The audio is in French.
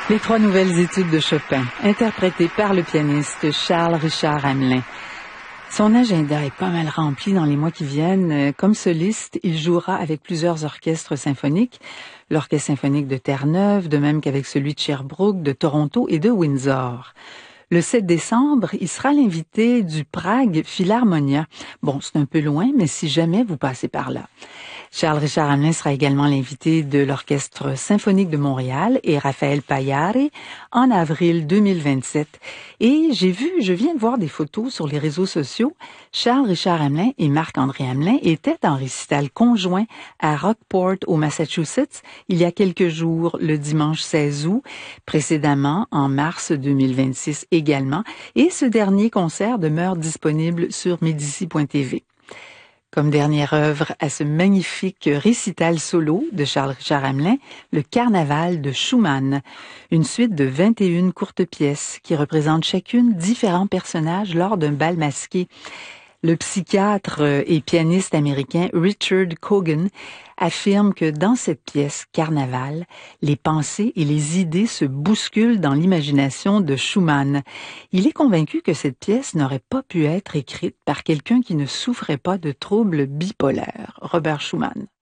Les 3 nouvelles études de Chopin, interprétées par le pianiste Charles-Richard Hamelin. Son agenda est pas mal rempli dans les mois qui viennent. Comme soliste, il jouera avec plusieurs orchestres symphoniques, l'Orchestre symphonique de Terre-Neuve, de même qu'avec celui de Sherbrooke, de Toronto et de Windsor. Le 7 décembre, il sera l'invité du Prague Philharmonia. Bon, c'est un peu loin, mais si jamais vous passez par là. Charles-Richard Hamelin sera également l'invité de l'Orchestre symphonique de Montréal et Raphaël Paillare en avril 2027. Et je viens de voir des photos sur les réseaux sociaux. Charles-Richard Hamelin et Marc-André Hamelin étaient en récital conjoint à Rockport, au Massachusetts, il y a quelques jours, le dimanche 16 août, précédemment en mars 2026 également, et ce dernier concert demeure disponible sur Medici.tv. Comme dernière œuvre à ce magnifique récital solo de Charles-Richard Hamelin, le Carnaval de Schumann, une suite de 21 courtes pièces qui représentent chacune différents personnages lors d'un bal masqué. Le psychiatre et pianiste américain Richard Cogan affirme que dans cette pièce Carnaval, les pensées et les idées se bousculent dans l'imagination de Schumann. Il est convaincu que cette pièce n'aurait pas pu être écrite par quelqu'un qui ne souffrait pas de troubles bipolaires. Robert Schumann.